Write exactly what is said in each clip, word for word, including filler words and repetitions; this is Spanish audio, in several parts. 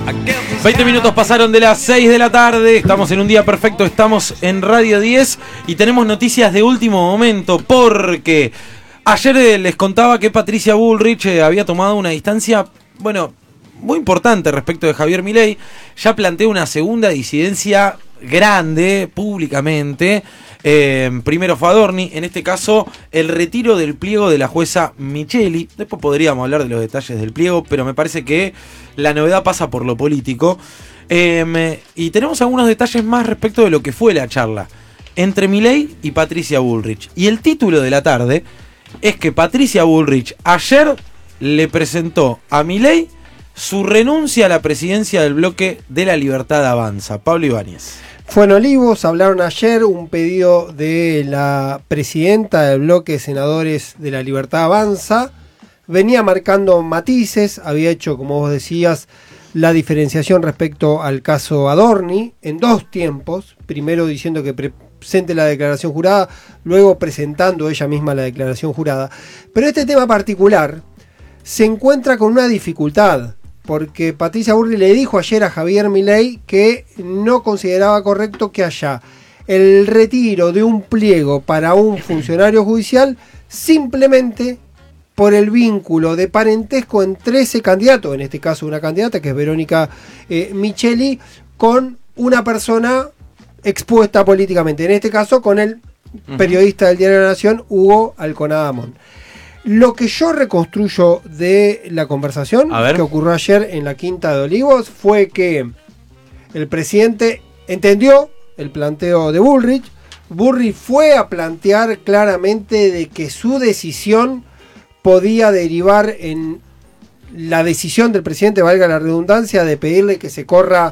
veinte minutos pasaron de las seis de la tarde, estamos en un día perfecto, estamos en Radio diez y tenemos noticias de último momento porque ayer les contaba que Patricia Bullrich había tomado una distancia, bueno, muy importante respecto de Javier Milei. Ya planteó una segunda disidencia grande, públicamente. Eh, primero fue Adorni, en este caso el retiro del pliego de la jueza Micheli. Después podríamos hablar de los detalles del pliego, pero me parece que la novedad pasa por lo político. Eh, y tenemos algunos detalles más respecto de lo que fue la charla entre Milei y Patricia Bullrich. Y el título de la tarde es que Patricia Bullrich ayer le presentó a Milei su renuncia a la presidencia del bloque de la Libertad Avanza. Pablo Ibáñez. Fue en Olivos, hablaron ayer, un pedido de la presidenta del bloque de senadores de la Libertad Avanza. Venía marcando matices, había hecho, como vos decías, la diferenciación respecto al caso Adorni en dos tiempos. Primero diciendo que presente la declaración jurada, luego presentando ella misma la declaración jurada. Pero este tema particular se encuentra con una dificultad, porque Patricia Bullrich le dijo ayer a Javier Milei que no consideraba correcto que haya el retiro de un pliego para un funcionario judicial simplemente por el vínculo de parentesco entre ese candidato, en este caso una candidata que es Verónica eh, Micheli, con una persona expuesta políticamente, en este caso con el periodista del Diario de la Nación, Hugo Alconada Amón. Lo que yo reconstruyo de la conversación que ocurrió ayer en la Quinta de Olivos fue que el presidente entendió el planteo de Bullrich. Bullrich fue a plantear claramente de que su decisión podía derivar en la decisión del presidente, valga la redundancia, de pedirle que se corra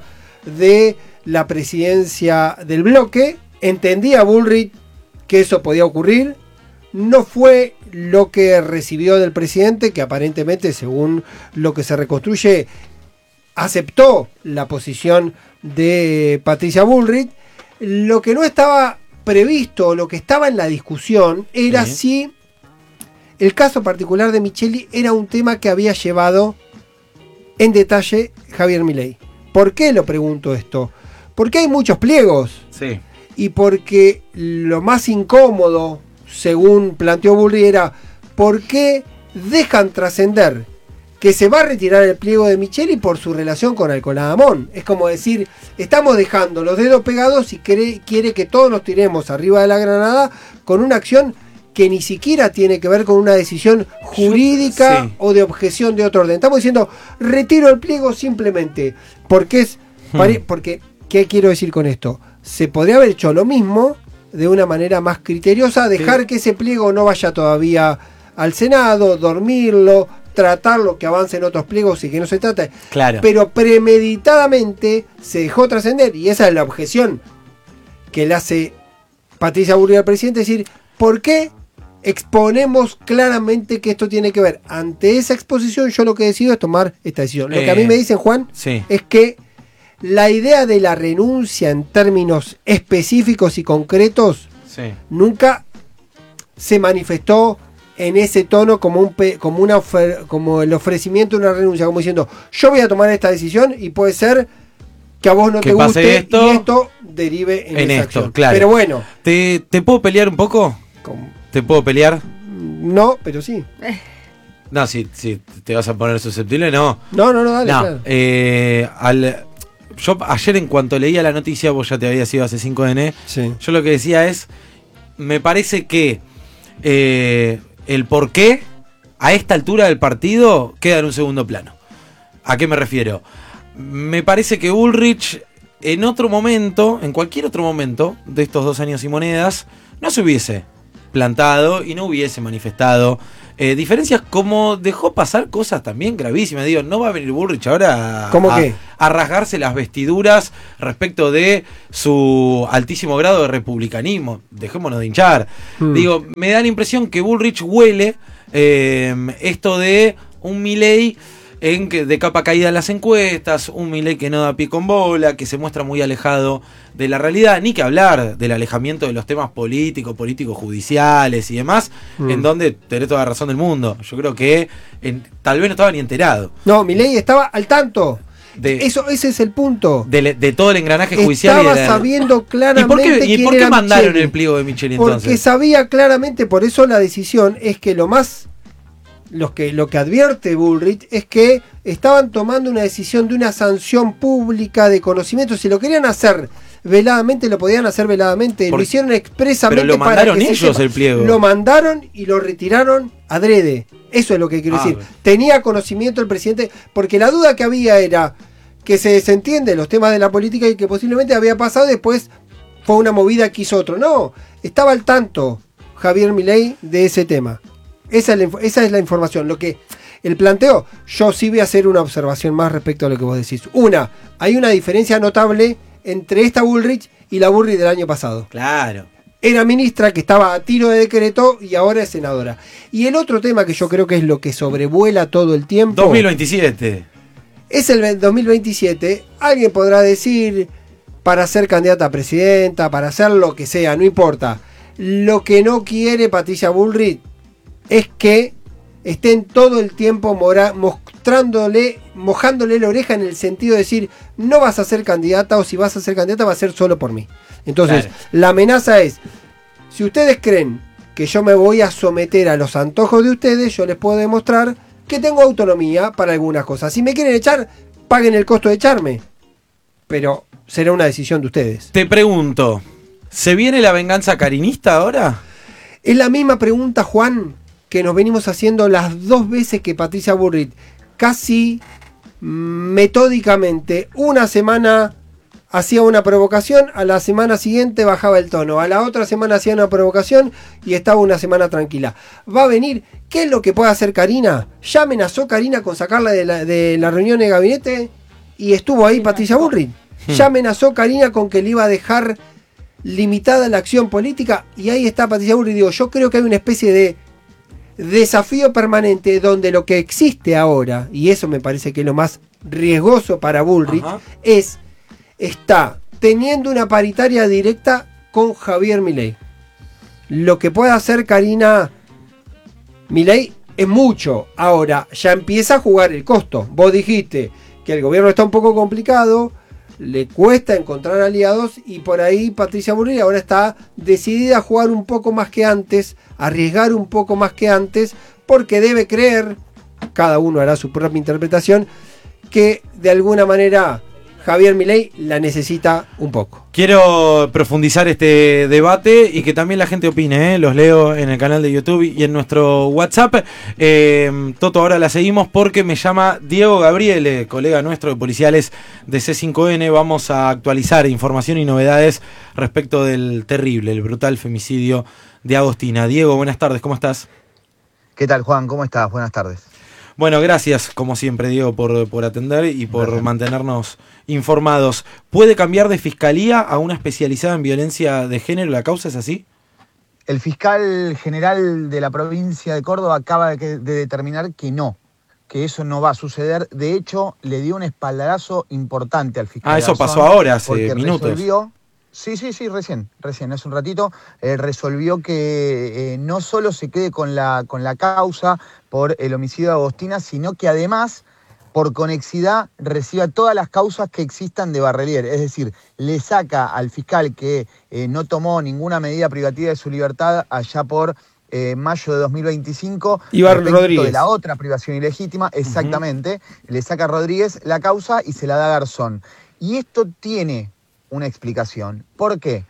de la presidencia del bloque. Entendía Bullrich que eso podía ocurrir. No fue lo que recibió del presidente, que aparentemente, según lo que se reconstruye, aceptó la posición de Patricia Bullrich. Lo que no estaba previsto, lo que estaba en la discusión, era sí. si el caso particular de Micheli era un tema que había llevado en detalle Javier Milei. ¿Por qué lo pregunto esto? Porque hay muchos pliegos. Sí. Y porque lo más incómodo, según planteó Bullrich, era ¿por qué dejan trascender que se va a retirar el pliego de Micheli por su relación con Alconada Amón? Es como decir, estamos dejando los dedos pegados y quiere, quiere que todos nos tiremos arriba de la granada con una acción que ni siquiera tiene que ver con una decisión jurídica sí. o de objeción de otro orden. Estamos diciendo, retiro el pliego simplemente porque es... Hmm. Porque, ¿qué quiero decir con esto? Se podría haber hecho lo mismo de una manera más criteriosa, dejar sí. que ese pliego no vaya todavía al Senado, dormirlo, tratarlo, que avance en otros pliegos y que no se trate. Claro. Pero premeditadamente se dejó trascender, y esa es la objeción que le hace Patricia Bullrich al presidente, es decir, ¿por qué exponemos claramente que esto tiene que ver? Ante esa exposición yo lo que decido es tomar esta decisión. Lo eh, que a mí me dicen, Juan, sí. es que la idea de la renuncia en términos específicos y concretos sí. nunca se manifestó en ese tono como un pe, como una ofer, como el ofrecimiento de una renuncia, como diciendo, yo voy a tomar esta decisión y puede ser que a vos no que te guste esto, y esto derive en, en esa esto, acción. Claro. Pero bueno. ¿Te, ¿Te puedo pelear un poco? ¿Cómo? ¿Te puedo pelear? No, pero sí. No, si, si te vas a poner susceptible, no. No, no, no, dale, no, claro. Eh, al... Yo ayer, en cuanto leía la noticia, vos ya te habías ido hace cinco de ene, sí. yo lo que decía es, me parece que eh, el por qué a esta altura del partido queda en un segundo plano. ¿A qué me refiero? Me parece que Bullrich en otro momento, en cualquier otro momento de estos dos años y monedas, no se hubiese plantado y no hubiese manifestado eh, diferencias, como dejó pasar cosas también gravísimas. Digo, no va a venir Bullrich ahora a, ¿Cómo a, qué? a rasgarse las vestiduras respecto de su altísimo grado de republicanismo. Dejémonos de hinchar. Hmm. Digo, me da la impresión que Bullrich huele eh, esto de un Milei en que de capa caída en las encuestas, un Milei que no da pie con bola, que se muestra muy alejado de la realidad, ni que hablar del alejamiento de los temas políticos, políticos judiciales y demás, mm. en donde tenés toda la razón del mundo. Yo creo que en, tal vez no estaba ni enterado. No, Milei estaba al tanto. de, Eso, ese es el punto. De, de todo el engranaje judicial. Estaba y de, sabiendo claramente. ¿Y por qué, y quién por qué era mandaron Micheli? el pliego de Micheli entonces? Porque sabía claramente, por eso la decisión es que lo más. Lo que, lo que advierte Bullrich es que estaban tomando una decisión de una sanción pública de conocimiento. Si lo querían hacer veladamente, lo podían hacer veladamente. Por, lo hicieron expresamente. Pero lo mandaron para que ellos el pliego. Lo mandaron y lo retiraron adrede. Eso es lo que quiero ah, decir. Tenía conocimiento el presidente, porque la duda que había era que se desentiende los temas de la política y que posiblemente había pasado y después fue una movida que hizo otro. No, estaba al tanto Javier Milei de ese tema. Esa es, la, esa es la información. Lo que el planteo, yo sí voy a hacer una observación más respecto a lo que vos decís. Una, hay una diferencia notable entre esta Bullrich y la Bullrich del año pasado. Claro. Era ministra que estaba a tiro de decreto y ahora es senadora. Y el otro tema que yo creo que es lo que sobrevuela todo el tiempo. dos mil veintisiete. Es el dos mil veintisiete. Alguien podrá decir para ser candidata a presidenta, para hacer lo que sea, no importa. Lo que no quiere Patricia Bullrich es que estén todo el tiempo mora, mostrándole, mojándole la oreja en el sentido de decir, no vas a ser candidata, o si vas a ser candidata va a ser solo por mí. Entonces, claro, la amenaza es, si ustedes creen que yo me voy a someter a los antojos de ustedes, yo les puedo demostrar que tengo autonomía para algunas cosas. Si me quieren echar, paguen el costo de echarme. Pero será una decisión de ustedes. Te pregunto, ¿se viene la venganza carinista ahora? Es la misma pregunta, Juan, que nos venimos haciendo las dos veces que Patricia Bullrich, casi metódicamente, una semana hacía una provocación, a la semana siguiente bajaba el tono, a la otra semana hacía una provocación y estaba una semana tranquila. Va a venir, ¿qué es lo que puede hacer Karina? Ya amenazó Karina con sacarla de la, de la reunión de gabinete y estuvo ahí Patricia Bullrich. Ya amenazó Karina con que le iba a dejar limitada la acción política y ahí está Patricia Bullrich. Digo, yo creo que hay una especie de desafío permanente donde lo que existe ahora, y eso me parece que es lo más riesgoso para Bullrich, ajá, es, está teniendo una paritaria directa con Javier Milei. Lo que puede hacer Karina Milei es mucho. Ahora, ya empieza a jugar el costo. Vos dijiste que el gobierno está un poco complicado, le cuesta encontrar aliados y por ahí Patricia Bullrich ahora está decidida a jugar un poco más que antes, arriesgar un poco más que antes, porque debe creer, cada uno hará su propia interpretación, que de alguna manera Javier Milei la necesita un poco. Quiero profundizar este debate y que también la gente opine, ¿eh? Los leo en el canal de YouTube y en nuestro WhatsApp. Eh, Toto, ahora la seguimos porque me llama Diego Gabriele, colega nuestro de policiales de C cinco N. Vamos a actualizar información y novedades respecto del terrible, el brutal femicidio de Agostina. Diego, buenas tardes, ¿cómo estás? ¿Qué tal, Juan? ¿Cómo estás? Buenas tardes. Bueno, gracias, como siempre, Diego, por, por atender y por gracias. mantenernos informados. ¿Puede cambiar de fiscalía a una especializada en violencia de género? ¿La causa es así? El fiscal general de la provincia de Córdoba acaba de, de determinar que no, que eso no va a suceder. De hecho, le dio un espaldarazo importante al fiscal. Ah, eso Garzón, pasó ahora, hace minutos. Resolvió, sí, sí, sí, recién, recién, hace un ratito, eh, resolvió que eh, no solo se quede con la, con la causa por el homicidio de Agostina, sino que además, por conexidad, reciba todas las causas que existan de Barrelier. Es decir, le saca al fiscal que eh, no tomó ninguna medida privativa de su libertad allá por eh, mayo de dos mil veinticinco. Iván Rodríguez. De la otra privación ilegítima, exactamente. Uh-huh. Le saca a Rodríguez la causa y se la da a Garzón. Y esto tiene una explicación. ¿Por qué?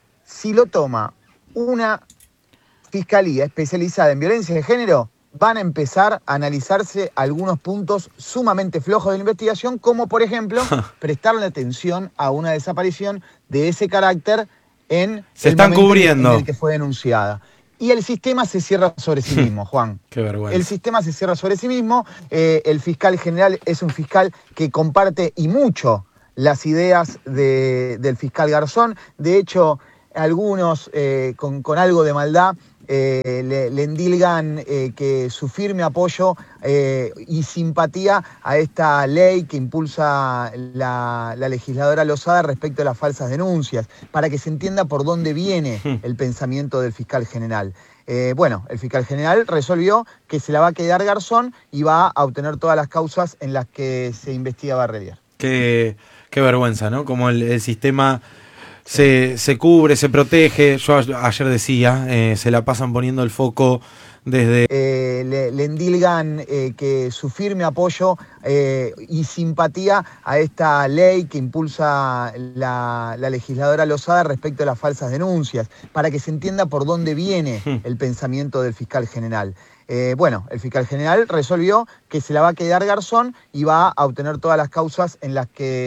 Si lo toma una fiscalía especializada en violencia de género, van a empezar a analizarse algunos puntos sumamente flojos de la investigación, como por ejemplo, prestarle atención a una desaparición de ese carácter en se el están momento cubriendo. en el que fue denunciada. Y el sistema se cierra sobre sí mismo, Juan. Qué vergüenza. El sistema se cierra sobre sí mismo. Eh, el fiscal general es un fiscal que comparte y mucho las ideas de, del fiscal Garzón. De hecho, algunos eh, con, con algo de maldad eh, le, le endilgan eh, que su firme apoyo eh, y simpatía a esta ley que impulsa la, la legisladora Lozada respecto a las falsas denuncias, para que se entienda por dónde viene el pensamiento del fiscal general. Eh, bueno, el fiscal general resolvió que se la va a quedar Garzón y va a obtener todas las causas en las que se investiga Barrelier. Qué, qué vergüenza, ¿no? Como el, el sistema se, se cubre, se protege. Yo a- ayer decía, eh, se la pasan poniendo el foco desde... Eh, le, le endilgan eh, que su firme apoyo eh, y simpatía a esta ley que impulsa la, la legisladora Lozada respecto a las falsas denuncias, para que se entienda por dónde viene el pensamiento del fiscal general. Eh, bueno, el fiscal general resolvió que se la va a quedar Garzón y va a obtener todas las causas en las que